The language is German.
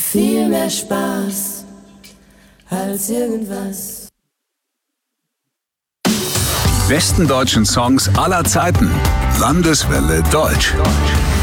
Viel mehr Spaß als irgendwas. Die besten deutschen Songs aller Zeiten. Landeswelle Deutsch.